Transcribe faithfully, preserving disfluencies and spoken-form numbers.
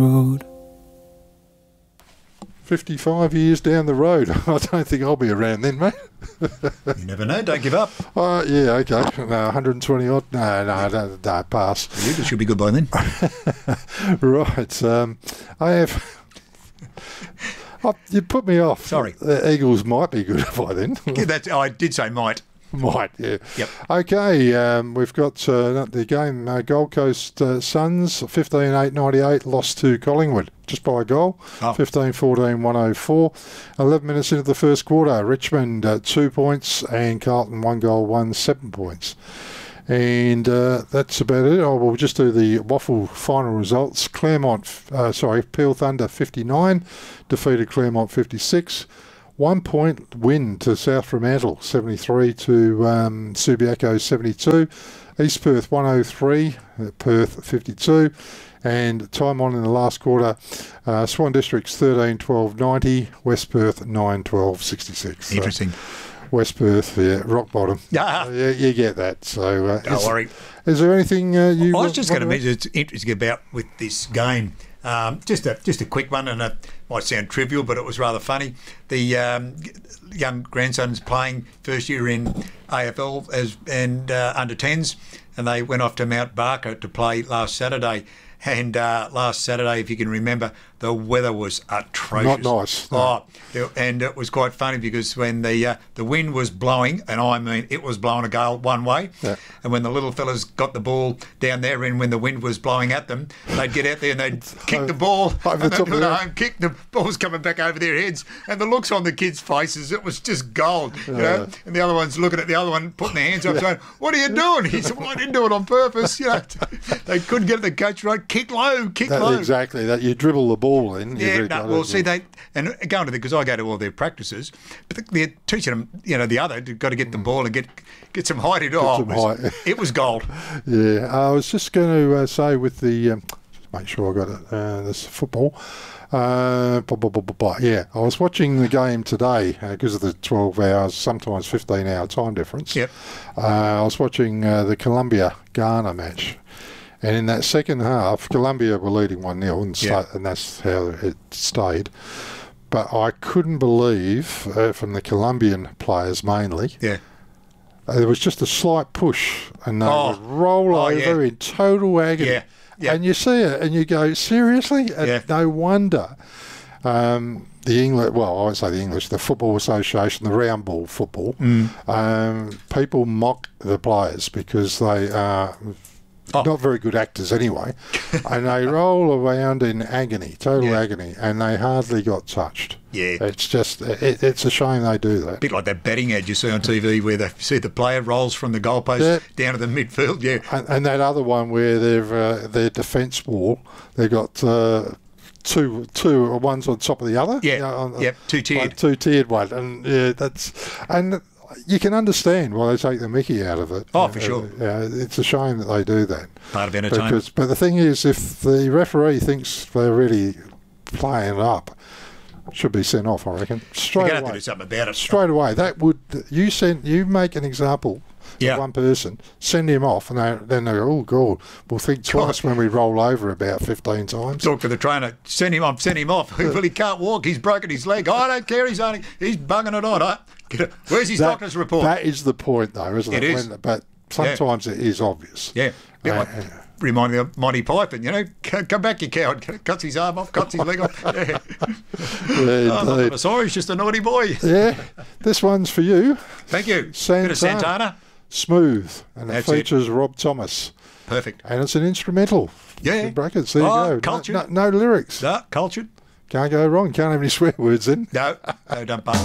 road. fifty-five years down the road. I don't think I'll be around then, mate. You never know. Don't give up. Uh, yeah, okay. No, one hundred twenty odd. No, no, no, no pass. You should be good by then. Right. Um, I have... Oh, you put me off. Sorry. The Eagles might be good by then. Yeah, that's, I did say might. Might, yeah. Yep. Okay, um, we've got uh, the game, uh, Gold Coast uh, Suns, fifteen eight ninety-eight, lost to Collingwood, just by a goal, oh. fifteen fourteen one oh four. eleven minutes into the first quarter, Richmond uh, two points and Carlton one goal, one, seven points. And uh, that's about it. Oh, we'll just do the waffle final results. Claremont, uh, sorry, Peel Thunder fifty-nine, defeated Claremont fifty-six. One point win to South Fremantle, seventy-three to um, Subiaco seventy-two. East Perth one oh three, Perth fifty-two. And time on in the last quarter, uh, Swan Districts thirteen twelve ninety, West Perth nine twelve sixty-six. Interesting. So West Perth, yeah, rock bottom. Yeah. Uh, yeah, you get that. So uh, Don't is, worry. Is there anything uh, you... I was just going to to mention it's interesting about with this game. Um, just a just a quick one, and it might sound trivial, but it was rather funny. The um, young grandson's playing first year in A F L as and uh, under tens, and they went off to Mount Barker to play last Saturday. And uh, last Saturday, if you can remember, the weather was atrocious. Not nice. No. Oh, and it was quite funny because when the uh, the wind was blowing, and I mean it was blowing a gale one way, yeah. and when the little fellas got the ball down there, and when the wind was blowing at them, they'd get out there and they'd kick the ball, over and the they'd top do of the their... home kick. The ball's coming back over their heads, and the looks on the kids' faces, it was just gold, you yeah. know. And the other one's looking at the other one, putting their hands up, saying, "What are you doing?" He said, "Well, I didn't do it on purpose." You know, they couldn't get the coach right. Kick low, kick that, low. Exactly. That you dribble the ball in. Yeah, no, well, see, they and going to the because I go to all their practices, but they're teaching them, you know, the other got to get the ball and get get some height. It, oh, some it, was, height. it was gold. Yeah, I was just going to uh, say with the um, just make sure I got it. Uh, this football. Uh, blah, blah, blah, blah, blah. Yeah, I was watching the game today because uh, of the twelve hours, sometimes fifteen hour time difference. Yep. Uh, I was watching uh, the Colombia-Ghana match. And in that second half, Colombia were leading one nil, and, yeah. and that's how it stayed. But I couldn't believe, uh, from the Colombian players mainly, yeah. uh, there was just a slight push, and they Oh. would roll Oh, over yeah. in total agony. Yeah. Yeah. And you see it, and you go, seriously? And Yeah. no wonder. Um, the English, well, I won't say the English, the Football Association, the round ball football, Mm. um, people mock the players because they are... Oh. Not very good actors anyway, and they roll around in agony, total Yeah. agony, and they hardly got touched. Yeah. It's just, it, it's a shame they do that. A bit like that betting ad you see on T V where they see the player rolls from the goalpost Yeah. down to the midfield. Yeah. And, and that other one where they've uh, their defence wall, they've got uh, two two ones on top of the other. Yeah. You know, on, Yep. Two tiered. Like two tiered one, and yeah, that's and. You can understand why they take the mickey out of it. Oh, for sure. Yeah, it's a shame that they do that. Part of entertainment. Because, but the thing is, if the referee thinks they're really playing it up, should be sent off, I reckon. Straight You're going to have away. to do something about it. Straight away. That would you send you make an example Yeah. of one person, send him off, and they, then they go, oh God, we'll think twice when we roll over about fifteen times. Talk to the trainer. Send him off. Send him off. Well, he can't walk. He's broken his leg. I don't care. He's only he's bugging it on. Huh? Where's his That- doctor's report? That is the point, though, isn't it? It is. When, but sometimes it is obvious. Yeah. Bit Uh, like, reminding me of Monty Python, you know, come come back, you coward. Cuts his arm off, cuts his leg off. Yeah. Yeah, Oh, indeed. I'm sorry, he's just a naughty boy. Yeah, this one's for you. Thank you. Santana. Bit of Santana. Smooth, and it That's it. features Rob Thomas, Perfect. and it's an instrumental. Yeah. In brackets. There Oh, you go. cultured. No, no, no lyrics. No, cultured. Can't go wrong. Can't have any swear words in. No, no, don't bug.